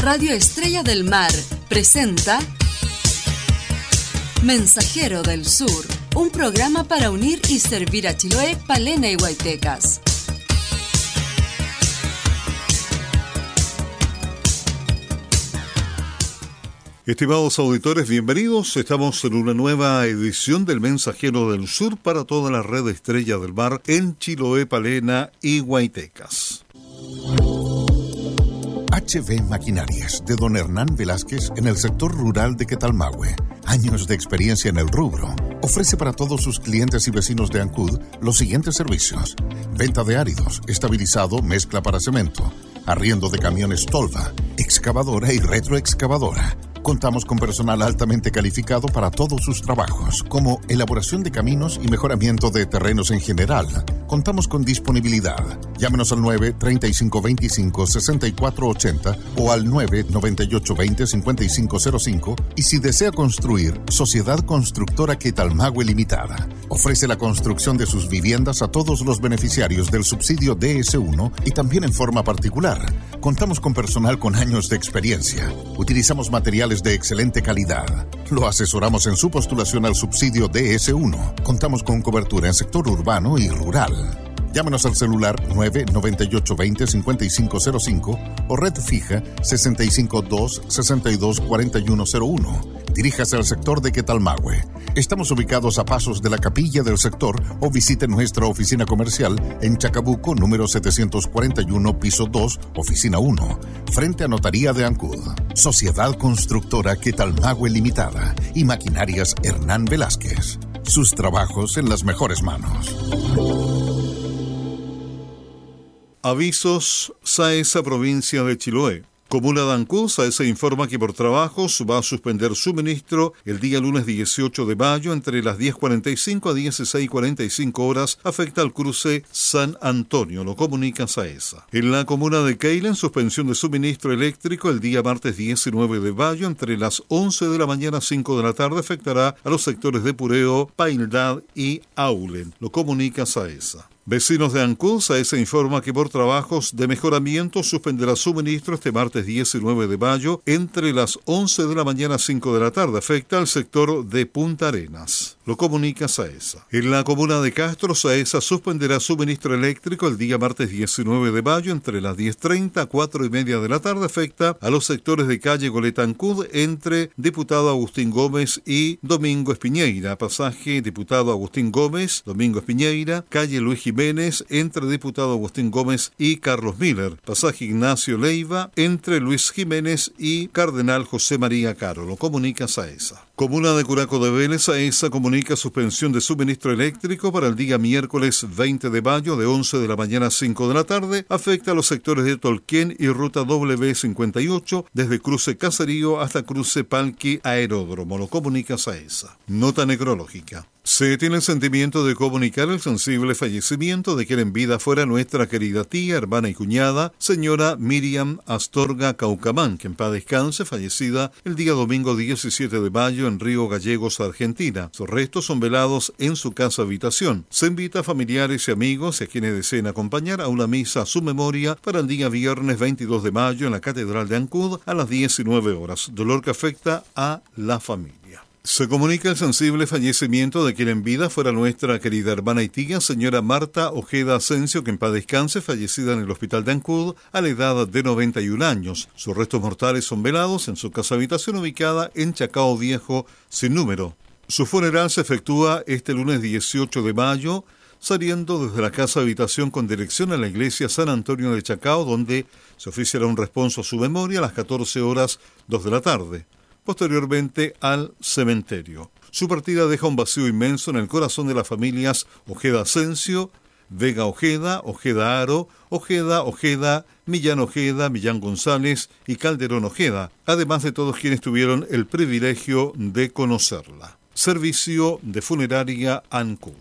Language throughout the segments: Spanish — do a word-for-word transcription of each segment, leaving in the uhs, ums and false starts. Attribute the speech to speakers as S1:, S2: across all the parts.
S1: Radio Estrella del Mar presenta Mensajero del Sur, un programa para unir y servir a Chiloé, Palena y Huaytecas.
S2: Estimados auditores, bienvenidos. Estamos en una nueva edición del Mensajero del Sur para toda la red Estrella del Mar en Chiloé, Palena y Huaytecas.
S3: H B Maquinarias, de don Hernán Velázquez, en el sector rural de Quetalmahue. Años de experiencia en el rubro. Ofrece para todos sus clientes y vecinos de Ancud los siguientes servicios: venta de áridos, estabilizado, mezcla para cemento, arriendo de camiones tolva, excavadora y retroexcavadora. Contamos con personal altamente calificado para todos sus trabajos, como elaboración de caminos y mejoramiento de terrenos en general. Contamos con disponibilidad. Llámenos al nueve, treinta y cinco veinticinco, sesenta y cuatro ochenta o al nueve, noventa y ocho veinte, cincuenta y cinco cero cinco. Y si desea construir, Sociedad Constructora Quetalmahue Limitada ofrece la construcción de sus viviendas a todos los beneficiarios del subsidio D S uno y también en forma particular. Contamos con personal con años de experiencia. Utilizamos materiales de excelente calidad. Lo asesoramos en su postulación al subsidio D S uno. Contamos con cobertura en sector urbano y rural. Llámenos al celular nueve, noventa y ocho veinte, cincuenta y cinco cero cinco o red fija sesenta y cinco dos, sesenta y dos, cuarenta y uno cero uno. Diríjase al sector de Quetalmahue. Estamos ubicados a pasos de la capilla del sector o visite nuestra oficina comercial en Chacabuco, número setecientos cuarenta y uno, piso dos, oficina uno, frente a Notaría de Ancud. Sociedad Constructora Quetalmahue Limitada y Maquinarias Hernán Velázquez. Sus trabajos en las mejores manos.
S2: Avisos SAESA Provincia de Chiloé. Comuna de Ancud, SAESA informa que por trabajos va a suspender suministro el día lunes dieciocho de mayo entre las diez cuarenta y cinco a dieciséis cuarenta y cinco horas. Afecta al cruce San Antonio, lo comunica SAESA. En la comuna de Keilen, suspensión de suministro eléctrico el día martes diecinueve de mayo entre las once de la mañana a cinco de la tarde. Afectará a los sectores de Pureo, Paildad y Aulen, lo comunica SAESA. Vecinos de Ancud, SAESA informa que por trabajos de mejoramiento suspenderá suministro este martes diecinueve de mayo entre las once de la mañana a cinco de la tarde. Afecta al sector de Punta Arenas. Lo comunica SAESA. En la comuna de Castro, SAESA suspenderá suministro eléctrico el día martes diecinueve de mayo entre las diez treinta a cuatro y media de la tarde. Afecta a los sectores de calle Goleta Ancud entre Diputado Agustín Gómez y Domingo Espiñeira. Pasaje Diputado Agustín Gómez, Domingo Espiñeira, calle Luis Jiménez entre Diputado Agustín Gómez y Carlos Miller. Pasaje Ignacio Leiva entre Luis Jiménez y Cardenal José María Caro. Lo comunica SAESA. Comuna de Curaco de Vélez, SAESA comunica suspensión de suministro eléctrico para el día miércoles veinte de mayo de once de la mañana a cinco de la tarde. Afecta a los sectores de Tolquén y ruta W cincuenta y ocho desde cruce Caserío hasta cruce Palqui Aeródromo. Lo comunica SAESA. Nota necrológica. Se tiene el sentimiento de comunicar el sensible fallecimiento de quien en vida fuera nuestra querida tía, hermana y cuñada, señora Miriam Astorga Caucamán, que en paz descanse, fallecida el día domingo diecisiete de mayo en Río Gallegos, Argentina. Sus restos son velados en su casa habitación. Se invita a familiares y amigos y a quienes deseen acompañar a una misa a su memoria para el día viernes veintidós de mayo en la Catedral de Ancud a las diecinueve horas. Dolor que afecta a la familia. Se comunica el sensible fallecimiento de quien en vida fuera nuestra querida hermana y tía, señora Marta Ojeda Asensio, que en paz descanse, fallecida en el hospital de Ancud a la edad de noventa y un años. Sus restos mortales son velados en su casa habitación ubicada en Chacao Viejo, sin número. Su funeral se efectúa este lunes dieciocho de mayo, saliendo desde la casa habitación con dirección a la iglesia San Antonio de Chacao, donde se oficiará un responso a su memoria a las catorce horas dos de la tarde. Posteriormente al cementerio. Su partida deja un vacío inmenso en el corazón de las familias Ojeda Asensio, Vega Ojeda, Ojeda Aro, Ojeda, Ojeda, Millán Ojeda, Millán González y Calderón Ojeda, además de todos quienes tuvieron el privilegio de conocerla. Servicio de Funeraria Ancud.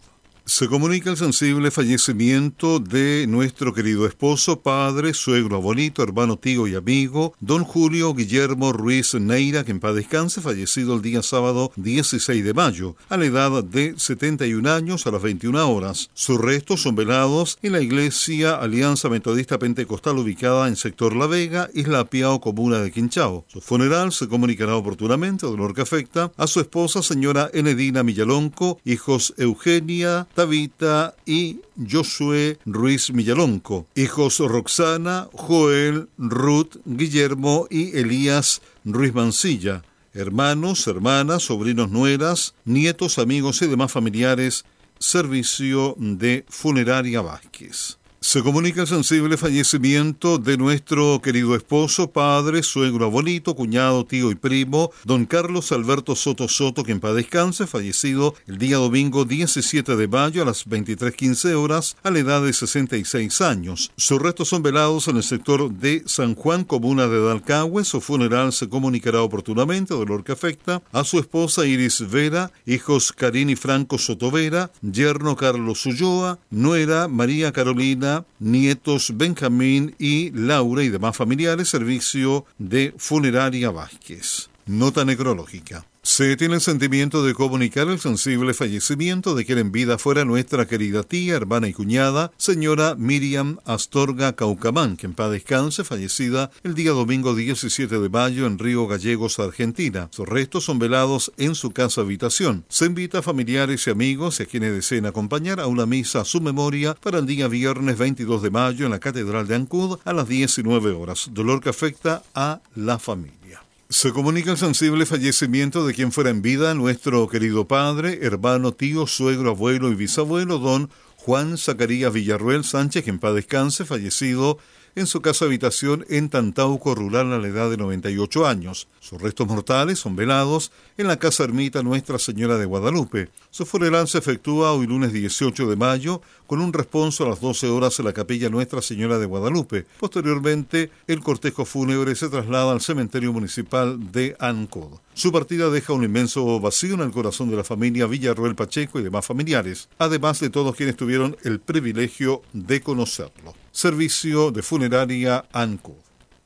S2: Se comunica el sensible fallecimiento de nuestro querido esposo, padre, suegro, abuelito, hermano, tío y amigo, don Julio Guillermo Ruiz Neira, que en paz descanse, fallecido el día sábado dieciséis de mayo, a la edad de setenta y un años, a las veintiuna horas. Sus restos son velados en la iglesia Alianza Metodista Pentecostal ubicada en sector La Vega, Isla Apiao, comuna de Quinchao. Su funeral se comunicará oportunamente, dolor que afecta a su esposa, señora Enedina Millalonco, hijos Eugenia, Tabita y Josué Ruiz Millalonco, hijos Roxana, Joel, Ruth, Guillermo y Elías Ruiz Mancilla, hermanos, hermanas, sobrinos, nueras, nietos, amigos y demás familiares, servicio de Funeraria Vázquez. Se comunica el sensible fallecimiento de nuestro querido esposo, padre, suegro, abuelito, cuñado, tío y primo, don Carlos Alberto Soto Soto, que en paz descanse, fallecido el día domingo diecisiete de mayo a las veintitrés quince horas, a la edad de sesenta y seis años. Sus restos son velados en el sector de San Juan, comuna de Dalcahue. Su funeral se comunicará oportunamente, dolor que afecta a su esposa Iris Vera, hijos Karin y Franco Sotovera, yerno Carlos Ulloa, nuera María Carolina, nietos Benjamín y Laura y demás familiares, servicio de Funeraria Vázquez. Nota necrológica. Se tiene el sentimiento de comunicar el sensible fallecimiento de quien en vida fuera nuestra querida tía, hermana y cuñada, señora Miriam Astorga Caucamán, que en paz descanse, fallecida el día domingo diecisiete de mayo en Río Gallegos, Argentina. Sus restos son velados en su casa habitación. Se invita a familiares y amigos y a quienes deseen acompañar a una misa a su memoria para el día viernes veintidós de mayo en la Catedral de Ancud a las diecinueve horas. Dolor que afecta a la familia. Se comunica el sensible fallecimiento de quien fuera en vida nuestro querido padre, hermano, tío, suegro, abuelo y bisabuelo, don Juan Zacarías Villarruel Sánchez, que en paz descanse, fallecido en su casa habitación en Tantauco Rural a la edad de noventa y ocho años. Sus restos mortales son velados en la casa ermita Nuestra Señora de Guadalupe. Su funeral se efectúa hoy lunes dieciocho de mayo con un responso a las doce horas en la capilla Nuestra Señora de Guadalupe. Posteriormente, el cortejo fúnebre se traslada al cementerio municipal de Ancud. Su partida deja un inmenso vacío en el corazón de la familia Villarroel Pacheco y demás familiares, además de todos quienes tuvieron el privilegio de conocerlo. Servicio de Funeraria Ancud.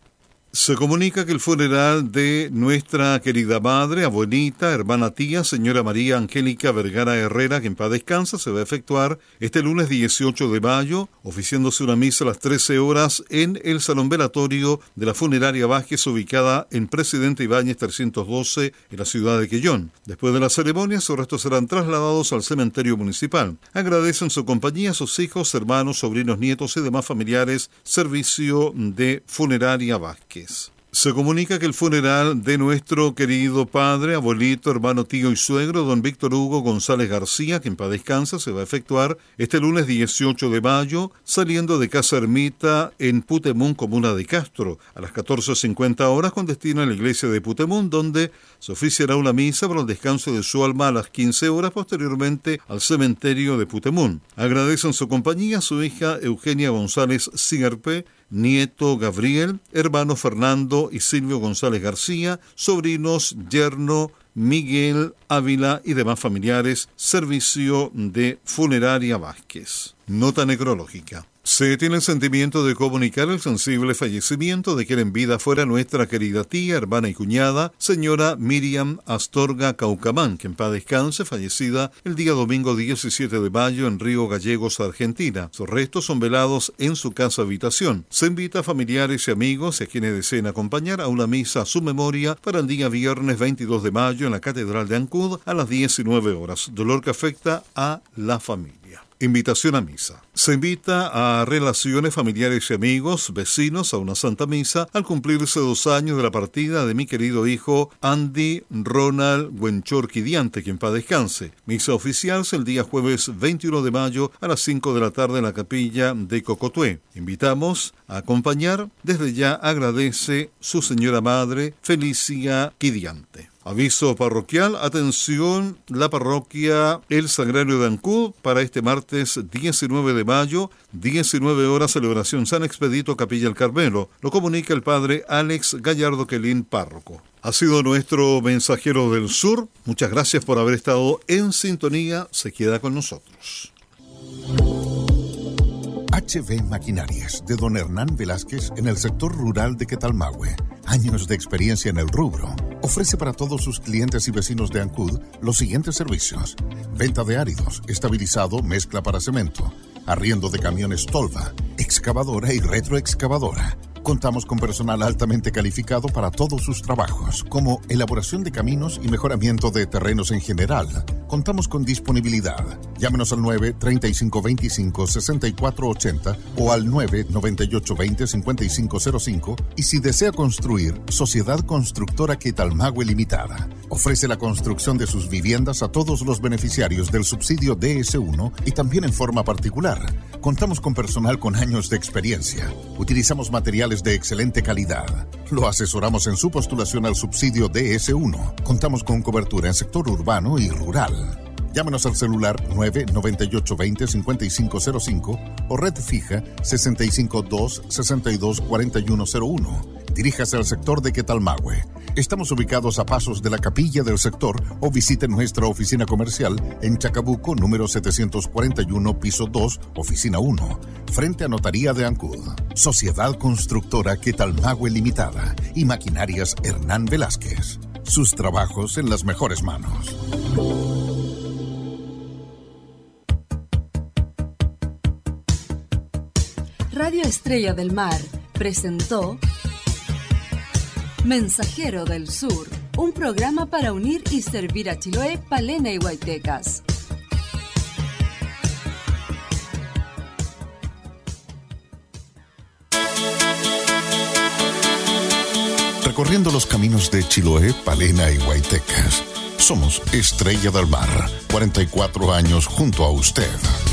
S2: Se comunica que el funeral de nuestra querida madre, abuelita, hermana tía, señora María Angélica Vergara Herrera, que en paz descansa, se va a efectuar este lunes dieciocho de mayo, oficiándose una misa a las trece horas en el Salón Velatorio de la Funeraria Vázquez, ubicada en Presidente Ibáñez trescientos doce, en la ciudad de Quellón. Después de la ceremonia, sus restos serán trasladados al cementerio municipal. Agradecen su compañía a sus hijos, hermanos, sobrinos, nietos y demás familiares, servicio de Funeraria Vázquez. Se comunica que el funeral de nuestro querido padre, abuelito, hermano, tío y suegro, don Víctor Hugo González García, que en paz descansa, se va a efectuar este lunes dieciocho de mayo, saliendo de Casa Ermita en Putemún, comuna de Castro, a las catorce cincuenta horas, con destino a la iglesia de Putemún, donde se oficiará una misa para el descanso de su alma a las quince horas, posteriormente al cementerio de Putemún. Agradecen su compañía a su hija Eugenia González Sierpe, nieto Gabriel, hermano Fernando y Silvio González García, sobrinos yerno Miguel Ávila y demás familiares, servicio de Funeraria Vázquez. Nota necrológica. Se tiene el sentimiento de comunicar el sensible fallecimiento de quien en vida fuera nuestra querida tía, hermana y cuñada, señora Miriam Astorga Caucamán, que en paz descanse, fallecida el día domingo diecisiete de mayo en Río Gallegos, Argentina. Sus restos son velados en su casa habitación. Se invita a familiares y amigos y a quienes deseen acompañar a una misa a su memoria para el día viernes veintidós de mayo en la Catedral de Ancud a las diecinueve horas. Dolor que afecta a la familia. Invitación a misa. Se invita a relaciones familiares y amigos, vecinos, a una santa misa al cumplirse dos años de la partida de mi querido hijo Andy Ronald Huenchorqui Diante, quien paz descanse. Misa oficial el día jueves veintiuno de mayo a las cinco de la tarde en la capilla de Cocotué. Invitamos a acompañar. Desde ya agradece su señora madre, Felicia Quidiante. Aviso parroquial, atención, la parroquia El Sagrario de Ancud para este martes diecinueve de mayo, diecinueve horas, celebración San Expedito, Capilla El Carmelo. Lo comunica el padre Alex Gallardo Quelín, párroco. Ha sido nuestro mensajero del sur. Muchas gracias por haber estado en sintonía. Se queda con nosotros.
S3: H B Maquinarias, de don Hernán Velázquez, en el sector rural de Quetalmahue. Años de experiencia en el rubro. Ofrece para todos sus clientes y vecinos de Ancud los siguientes servicios: venta de áridos, estabilizado, mezcla para cemento, arriendo de camiones Tolva, excavadora y retroexcavadora. Contamos con personal altamente calificado para todos sus trabajos, como elaboración de caminos y mejoramiento de terrenos en general. Contamos con disponibilidad. Llámenos al nueve, treinta y cinco veinticinco, sesenta y cuatro ochenta o al nueve, noventa y ocho veinte, cincuenta y cinco cero cinco. Y si desea construir, Sociedad Constructora Quetalmahue Limitada ofrece la construcción de sus viviendas a todos los beneficiarios del subsidio D S uno y también en forma particular. Contamos con personal con años de experiencia. Utilizamos materiales de excelente calidad. Lo asesoramos en su postulación al subsidio D S uno. Contamos con cobertura en sector urbano y rural. Llámenos al celular nueve, noventa y ocho veinte, cincuenta y cinco cero cinco o red fija sesenta y cinco dos, sesenta y dos, cuarenta y uno cero uno. Diríjase al sector de Quetalmahue. Estamos ubicados a pasos de la capilla del sector o visite nuestra oficina comercial en Chacabuco, número setecientos cuarenta y uno, piso dos, oficina uno, frente a Notaría de Ancud. Sociedad Constructora Quetalmahue Limitada y Maquinarias Hernán Velázquez. Sus trabajos en las mejores manos.
S1: Radio Estrella del Mar presentó Mensajero del Sur, un programa para unir y servir a Chiloé, Palena y Huaytecas.
S3: Recorriendo los caminos de Chiloé, Palena y Huaytecas. Somos Estrella del Mar, cuarenta y cuatro años junto a usted.